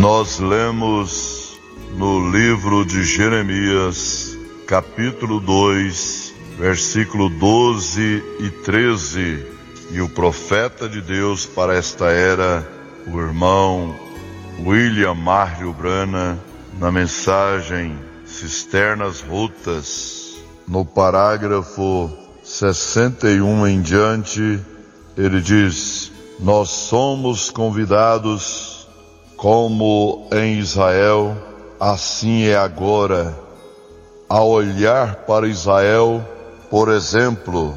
Nós lemos no livro de Jeremias, capítulo 2, versículo 12 e 13, e o profeta de Deus para esta era, o irmão William Mário Brana, na mensagem Cisternas Rotas, no parágrafo 61 em diante, ele diz: nós somos convidados, como em Israel, assim é agora, a olhar para Israel, por exemplo.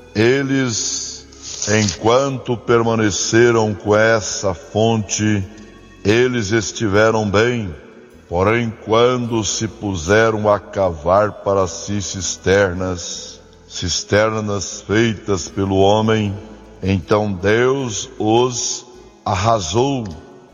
Eles, enquanto permaneceram com essa fonte, eles estiveram bem. Porém, quando se puseram a cavar para si cisternas feitas pelo homem, então Deus os arrasou.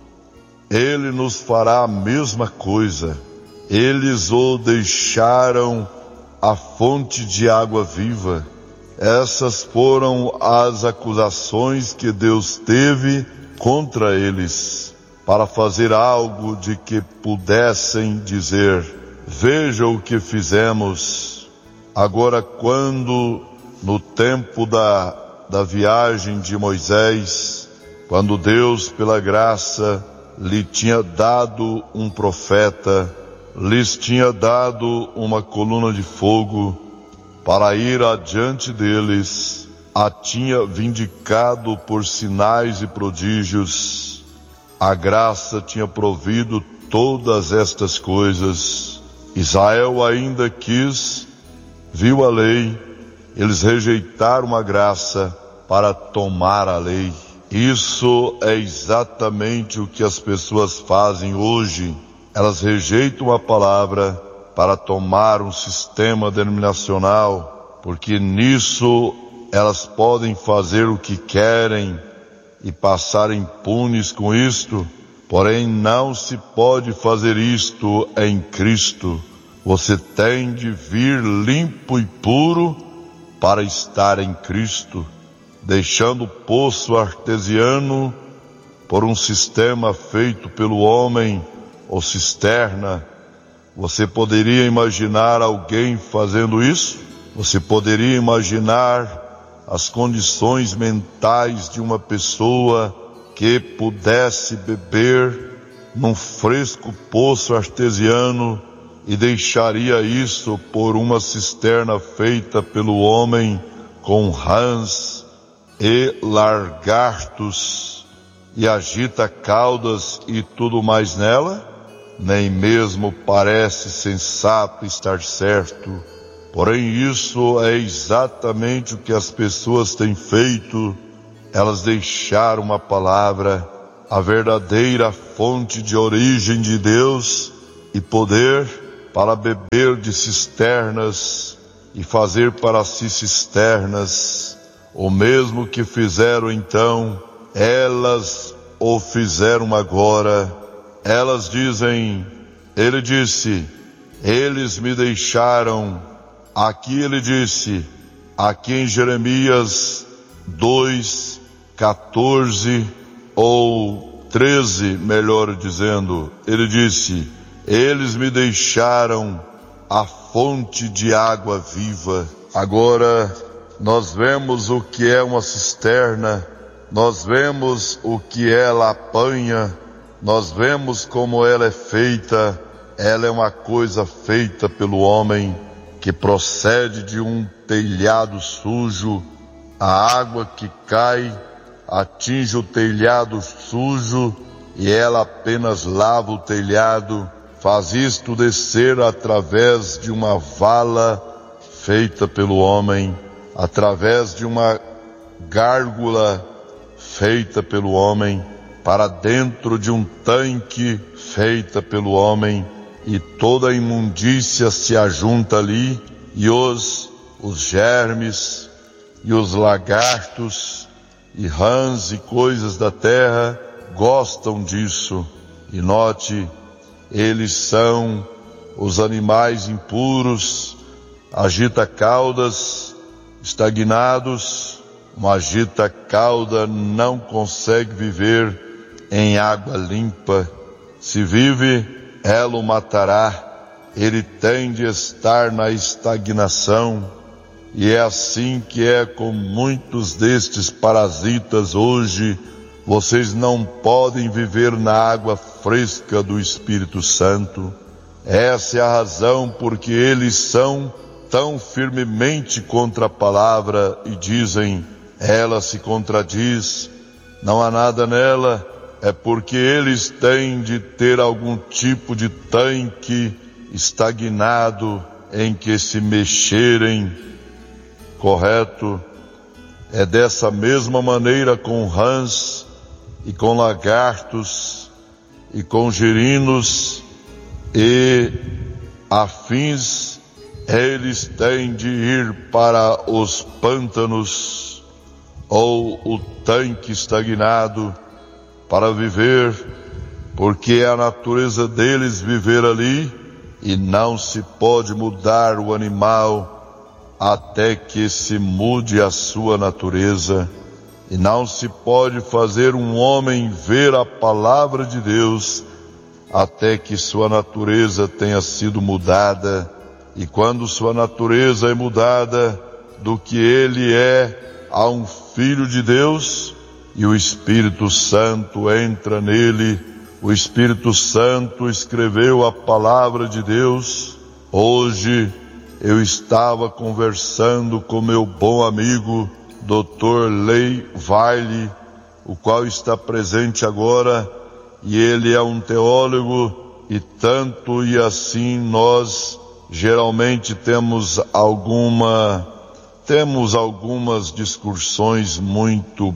Ele nos fará a mesma coisa. Eles o deixaram a fonte de água viva. Essas foram as acusações que Deus teve contra eles, para fazer algo de que pudessem dizer: veja o que fizemos. Agora, quando no tempo da viagem de Moisés, quando Deus, pela graça, lhe tinha dado um profeta, lhes tinha dado uma coluna de fogo para ir adiante deles, a tinha vindicado por sinais e prodígios. A graça tinha provido todas estas coisas. Israel ainda viu a lei, eles rejeitaram a graça para tomar a lei. Isso é exatamente o que as pessoas fazem hoje. Elas rejeitam a palavra para tomar um sistema denominacional, porque nisso elas podem fazer o que querem e passar impunes com isto. Porém, não se pode fazer isto em Cristo. Você tem de vir limpo e puro para estar em Cristo, deixando o poço artesiano por um sistema feito pelo homem, ou cisterna. Você poderia imaginar alguém fazendo isso? Você poderia imaginar as condições mentais de uma pessoa que pudesse beber num fresco poço artesiano e deixaria isso por uma cisterna feita pelo homem com rãs e lagartos e agita caudas e tudo mais nela? Nem mesmo parece sensato estar certo. Porém, isso é exatamente o que as pessoas têm feito. Elas deixaram a palavra, a verdadeira fonte de origem de Deus e poder, para beber de cisternas e fazer para si cisternas. O mesmo que fizeram então, elas o fizeram agora. Elas dizem, ele disse, eles me deixaram. Aqui ele disse, aqui em Jeremias 2, 14 ou 13, melhor dizendo, ele disse, eles me deixaram a fonte de água viva. Agora, nós vemos o que é uma cisterna, nós vemos o que ela apanha, nós vemos como ela é feita. Ela é uma coisa feita pelo homem, que procede de um telhado sujo. A água que cai atinge o telhado sujo e ela apenas lava o telhado. Faz isto descer através de uma vala feita pelo homem, através de uma gárgula feita pelo homem, para dentro de um tanque feita pelo homem, e toda a imundícia se ajunta ali, e os germes, e os lagartos, e rãs e coisas da terra gostam disso. E note, eles são os animais impuros, agita-caudas, estagnados. Uma agita-cauda não consegue viver em água limpa. Se vive, ela o matará. Ele tem de estar na estagnação. E é assim que é com muitos destes parasitas hoje. Vocês não podem viver na água fresca do Espírito Santo. Essa é a razão porque eles são tão firmemente contra a palavra e dizem, ela se contradiz, não há nada nela. É porque eles têm de ter algum tipo de tanque estagnado em que se mexerem, correto? É dessa mesma maneira com rãs e com lagartos e com girinos e afins. Eles têm de ir para os pântanos ou o tanque estagnado para viver, porque é a natureza deles viver ali, e não se pode mudar o animal até que se mude a sua natureza, e não se pode fazer um homem ver a palavra de Deus até que sua natureza tenha sido mudada. E quando sua natureza é mudada do que ele é a um filho de Deus, e o Espírito Santo entra nele, o Espírito Santo escreveu a palavra de Deus. Hoje eu estava conversando com meu bom amigo Dr. Lei Wiley, o qual está presente agora, e ele é um teólogo, e tanto e assim nós geralmente temos algumas discussões muito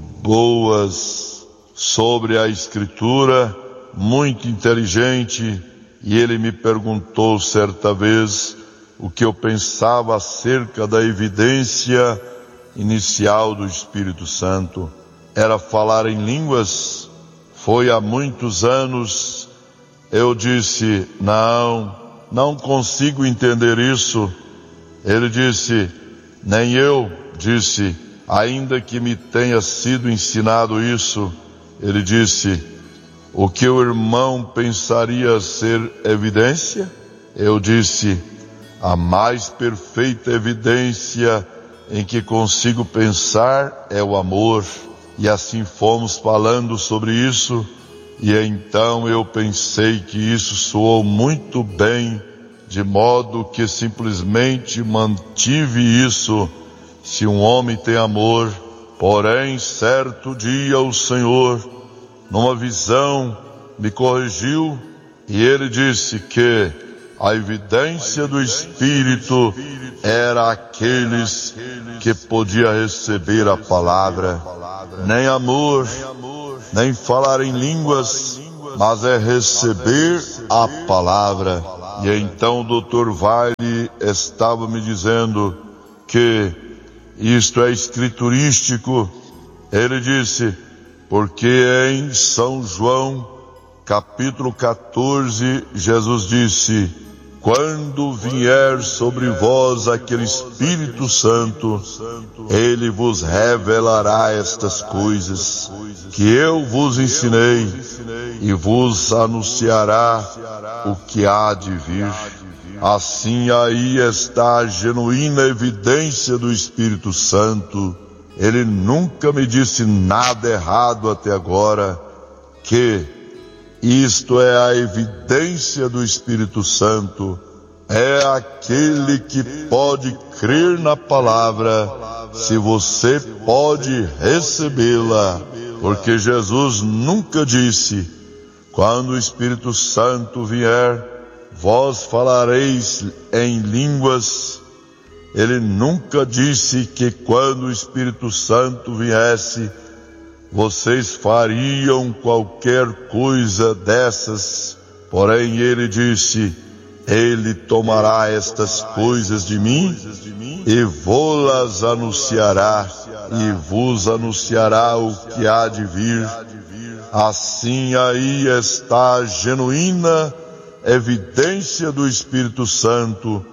boas sobre a Escritura, muito inteligente, e ele me perguntou certa vez o que eu pensava acerca da evidência inicial do Espírito Santo. Era falar em línguas? Foi há muitos anos. Eu disse, não consigo entender isso. Ele disse, nem eu. Disse, ainda que me tenha sido ensinado isso. Ele disse, o que o irmão pensaria ser evidência? Eu disse, a mais perfeita evidência em que consigo pensar é o amor. E assim fomos falando sobre isso, e então eu pensei que isso soou muito bem, de modo que simplesmente mantive isso. Se um homem tem amor, porém certo dia o Senhor, numa visão, me corrigiu, e ele disse que a evidência do Espírito era aqueles que podiam receber a palavra. Nem amor, nem falar em línguas, mas é receber a palavra. E então o Dr. Wiley estava me dizendo que isto é escriturístico. Ele disse, porque em São João, capítulo 14, Jesus disse, quando vier sobre vós aquele Espírito Santo, ele vos revelará estas coisas que eu vos ensinei e vos anunciará o que há de vir. Assim aí está a genuína evidência do Espírito Santo. Ele nunca me disse nada errado até agora, que isto é a evidência do Espírito Santo. É aquele que pode crer na palavra, se você pode recebê-la. Porque Jesus nunca disse, quando o Espírito Santo vier, vós falareis em línguas. Ele nunca disse que quando o Espírito Santo viesse, vocês fariam qualquer coisa dessas. Porém ele disse, ele tomará estas coisas de mim e vô-las anunciará, e vos anunciará o que há de vir. Assim aí está a genuína evidência do Espírito Santo,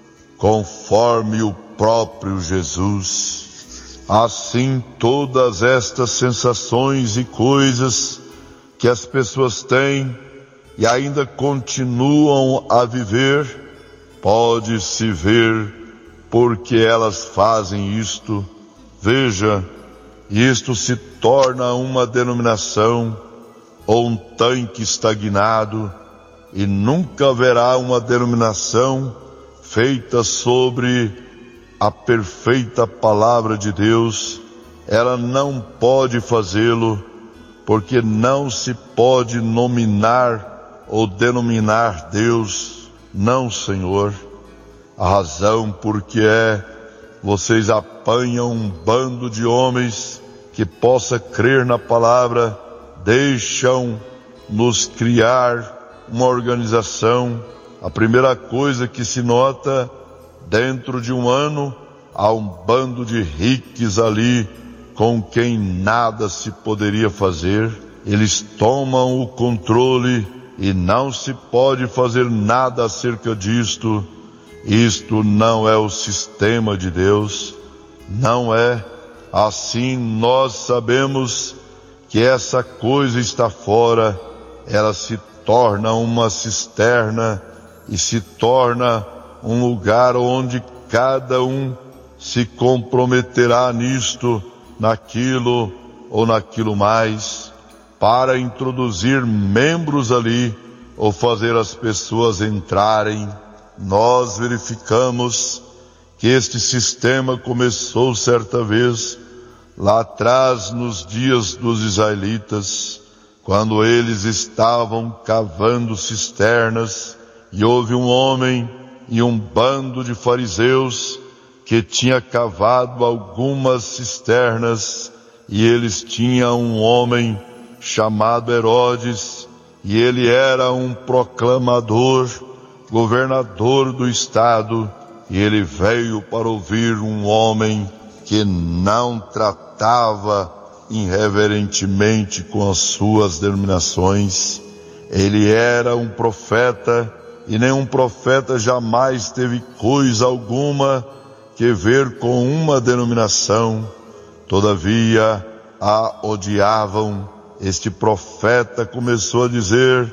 conforme o próprio Jesus. Assim, todas estas sensações e coisas que as pessoas têm, e ainda continuam a viver, pode-se ver porque elas fazem isto. Veja, isto se torna uma denominação ou um tanque estagnado, e nunca haverá uma denominação feita sobre a perfeita palavra de Deus. Ela não pode fazê-lo, porque não se pode nominar ou denominar Deus. Não, Senhor. A razão porque vocês apanham um bando de homens que possa crer na palavra, deixam-nos criar uma organização. A primeira coisa que se nota, dentro de um ano, há um bando de riques ali, com quem nada se poderia fazer. Eles tomam o controle e não se pode fazer nada acerca disto. Isto não é o sistema de Deus, não é. Assim nós sabemos que essa coisa está fora, ela se torna uma cisterna e se torna um lugar onde cada um se comprometerá nisto, naquilo ou naquilo mais, para introduzir membros ali ou fazer as pessoas entrarem. Nós verificamos que este sistema começou certa vez lá atrás, nos dias dos israelitas, quando eles estavam cavando cisternas, e houve um homem e um bando de fariseus que tinha cavado algumas cisternas, e eles tinham um homem chamado Herodes, e ele era um proclamador, governador do estado, e ele veio para ouvir um homem que não tratava irreverentemente com as suas denominações. Ele era um profeta, e nenhum profeta jamais teve coisa alguma que ver com uma denominação. Todavia a odiavam. Este profeta começou a dizer: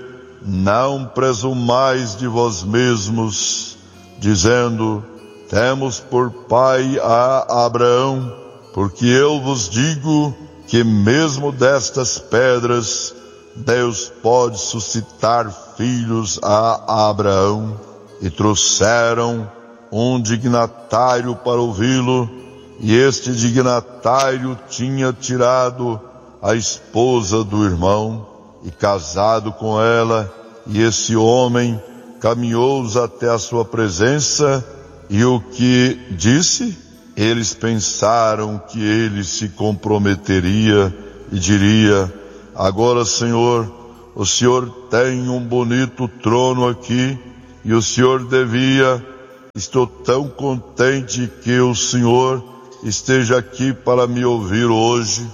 não presumais de vós mesmos, dizendo: temos por pai a Abraão, porque eu vos digo que mesmo destas pedras Deus pode suscitar filhos a Abraão. E trouxeram um dignatário para ouvi-lo, e este dignatário tinha tirado a esposa do irmão e casado com ela, e esse homem caminhou-os até a sua presença, e o que disse? Eles pensaram que ele se comprometeria e diria: agora, Senhor, o Senhor tem um bonito trono aqui, e o Senhor devia. Estou tão contente que o Senhor esteja aqui para me ouvir hoje.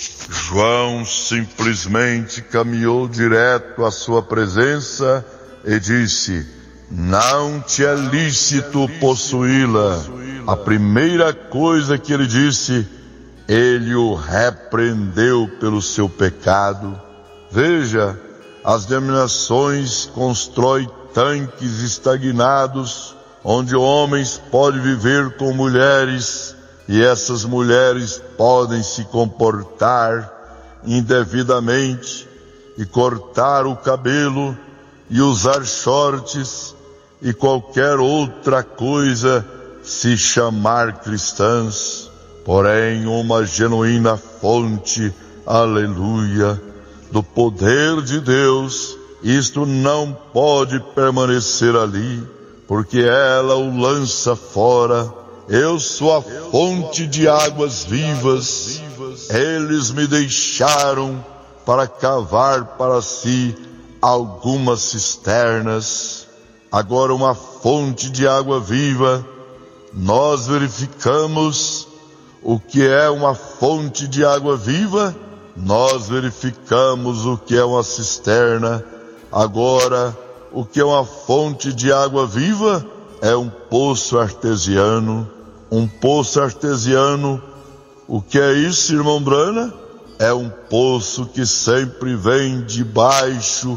João simplesmente caminhou direto à sua presença e disse: não te é lícito possuí-la. A primeira coisa que ele disse, ele o repreendeu pelo seu pecado. Veja, as denominações constroem tanques estagnados, onde homens podem viver com mulheres, e essas mulheres podem se comportar indevidamente e cortar o cabelo e usar shorts e qualquer outra coisa, se chamar cristãs. Porém, uma genuína fonte, aleluia, do poder de Deus, isto não pode permanecer ali, porque ela o lança fora. Eu sou a fonte de águas vivas. Eles me deixaram para cavar para si algumas cisternas. Agora, uma fonte de água viva. Nós verificamos o que é uma fonte de água viva. Nós verificamos o que é uma cisterna. Agora, o que é uma fonte de água viva? É um poço artesiano. Um poço artesiano, o que é isso, irmão Brana? É um poço que sempre vem de baixo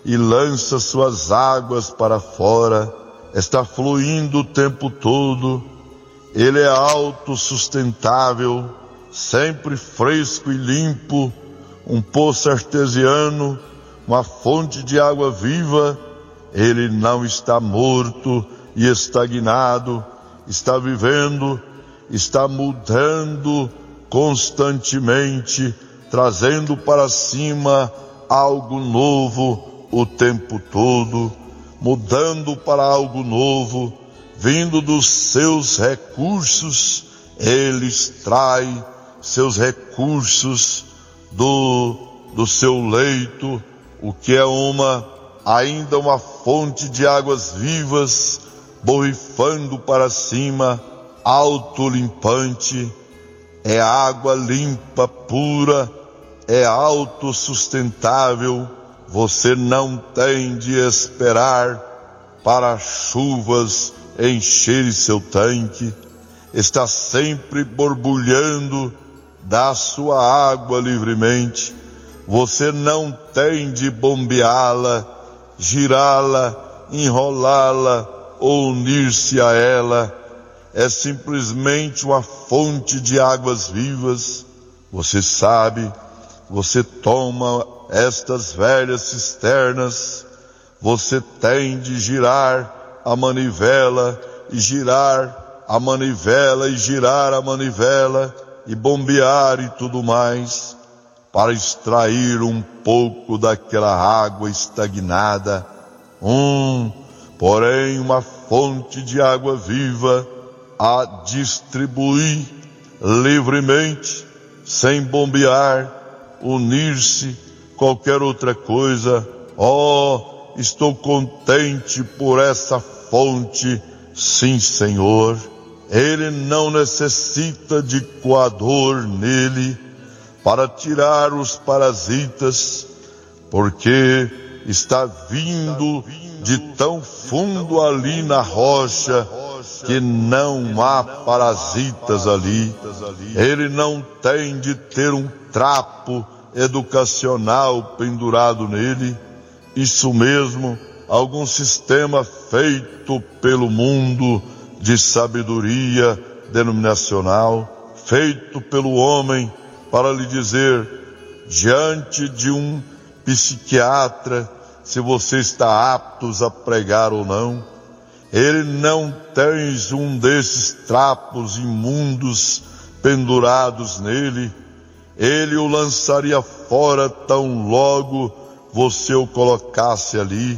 e lança suas águas para fora, está fluindo o tempo todo. Ele é autossustentável, sempre fresco e limpo, um poço artesiano, uma fonte de água viva. Ele não está morto e estagnado, está vivendo, está mudando constantemente, trazendo para cima algo novo o tempo todo, mudando para algo novo, vindo dos seus recursos. Ele extrai seus recursos do seu leito, o que é ainda uma fonte de águas vivas, borrifando para cima, autolimpante. É água limpa, pura, é autossustentável. Você não tem de esperar para chuvas encherem seu tanque. Está sempre borbulhando da sua água livremente. Você não tem de bombeá-la, girá-la, enrolá-la ou unir-se a ela. É simplesmente uma fonte de águas vivas. Você sabe, você toma estas velhas cisternas, você tem de girar a manivela e girar a manivela e girar a manivela e bombear e tudo mais, para extrair um pouco daquela água estagnada, porém uma fonte de água viva a distribuir livremente, sem bombear, unir-se, qualquer outra coisa. Estou contente por essa fonte, sim, Senhor. Ele não necessita de coador nele para tirar os parasitas, porque está vindo de tão fundo ali na rocha que não há parasitas ali. Ele não tem de ter um trapo educacional pendurado nele. Isso mesmo, algum sistema feito pelo mundo de sabedoria denominacional, feito pelo homem para lhe dizer, diante de um psiquiatra, se você está apto a pregar ou não. Ele não tem um desses trapos imundos pendurados nele. Ele o lançaria fora tão logo você o colocasse ali.